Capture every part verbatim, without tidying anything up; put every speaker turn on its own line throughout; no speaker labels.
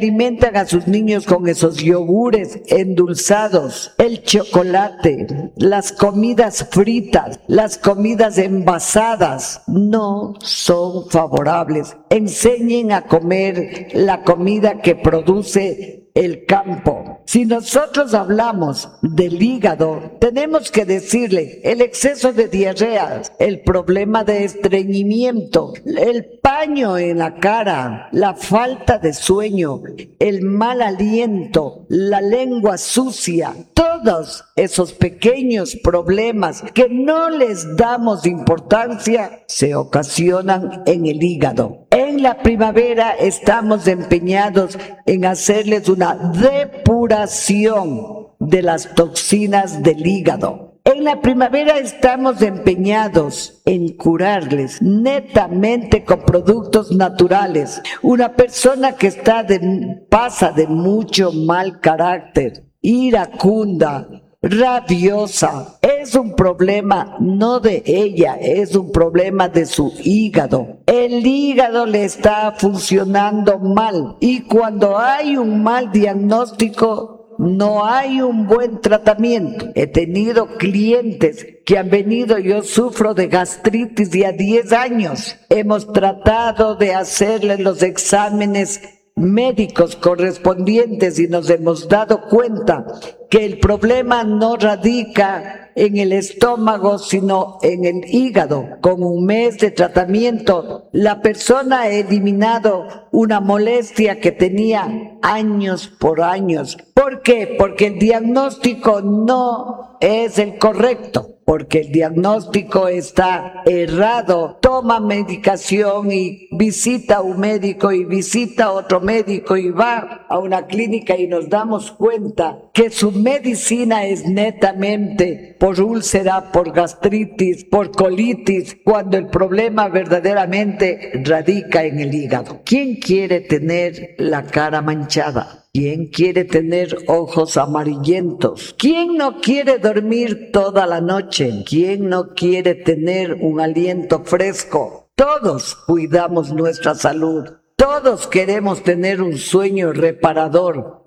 alimentan a sus niños con esos yogures endulzados, el chocolate, las comidas fritas, las comidas envasadas, no son favorables. Enseñen a comer la comida que produce el campo. Si nosotros hablamos del hígado, tenemos que decirle el exceso de diarreas, el problema de estreñimiento, el paño en la cara, la falta de sueño, el mal aliento, la lengua sucia, todos esos pequeños problemas que no les damos importancia se ocasionan en el hígado. En la primavera estamos empeñados en hacerles una depuración de las toxinas del hígado. En la primavera estamos empeñados en curarles netamente con productos naturales. Una persona que está de, pasa de mucho mal carácter, iracunda, rabiosa, es un problema no de ella, es un problema de su hígado. El hígado le está funcionando mal y cuando hay un mal diagnóstico, no hay un buen tratamiento. He tenido clientes que han venido, yo sufro de gastritis de a diez años. Hemos tratado de hacerles los exámenes médicos correspondientes y nos hemos dado cuenta que el problema no radica en el estómago, sino en el hígado. Con un mes de tratamiento, la persona ha eliminado una molestia que tenía años por años. ¿Por qué? Porque el diagnóstico no es el correcto, porque el diagnóstico está errado. Toma medicación y visita a un médico y visita a otro médico y va a una clínica y nos damos cuenta que su medicina es netamente por úlcera, por gastritis, por colitis, cuando el problema verdaderamente radica en el hígado. ¿Quién quiere tener la cara manchada? ¿Quién quiere tener ojos amarillentos? ¿Quién no quiere dormir toda la noche? ¿Quién no quiere tener un aliento fresco? Todos cuidamos nuestra salud. Todos queremos tener un sueño reparador.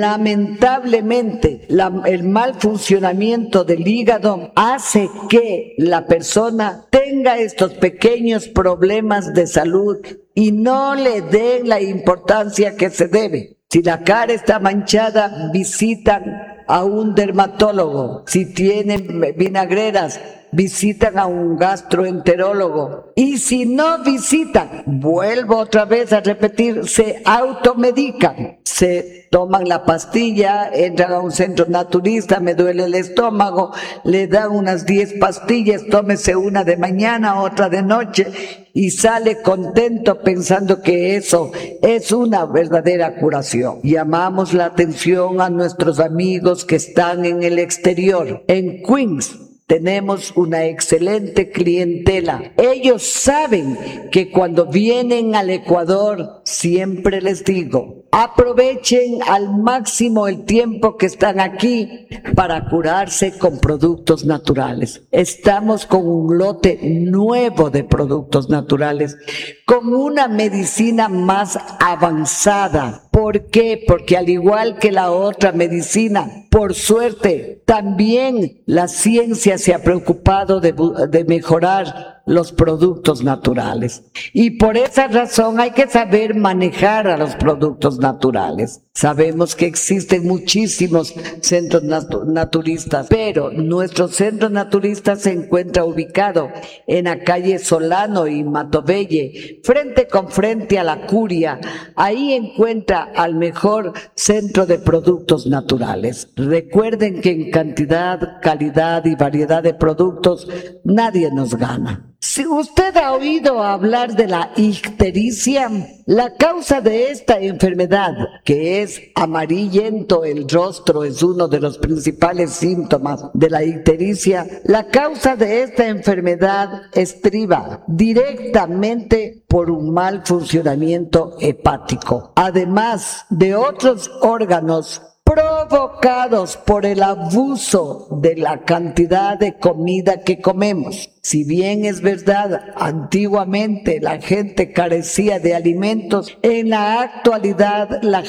Lamentablemente, la, el mal funcionamiento del hígado hace que la persona tenga estos pequeños problemas de salud y no le den la importancia que se debe. Si la cara está manchada, visitan a un dermatólogo. Si tienen vinagreras, visitan a un gastroenterólogo. Y si no visitan, vuelvo otra vez a repetir, se automedican. Se toman la pastilla, entran a un centro naturista, me duele el estómago, le dan unas diez pastillas, tómese una de mañana, otra de noche, y sale contento pensando que eso es una verdadera curación. Llamamos la atención a nuestros amigos que están en el exterior. En Queens tenemos una excelente clientela. Ellos saben que cuando vienen al Ecuador, siempre les digo, aprovechen al máximo el tiempo que están aquí para curarse con productos naturales. Estamos con un lote nuevo de productos naturales, con una medicina más avanzada. ¿Por qué? Porque al igual que la otra medicina, por suerte, también la ciencia se ha preocupado de, de mejorar los productos naturales. Y por esa razón hay que saber manejar a los productos naturales. Sabemos que existen muchísimos centros natu- naturistas, pero nuestro centro naturista se encuentra ubicado en la calle Solano y Matovelle, frente con frente a la Curia. Ahí encuentra al mejor centro de productos naturales. Recuerden que en cantidad, calidad y variedad de productos nadie nos gana. Si usted ha oído hablar de la ictericia, la causa de esta enfermedad, que es amarillento el rostro, es uno de los principales síntomas de la ictericia. La causa de esta enfermedad estriba directamente por un mal funcionamiento hepático, además de otros órganos provocados por el abuso de la cantidad de comida que comemos. Si bien es verdad, antiguamente la gente carecía de alimentos, en la actualidad la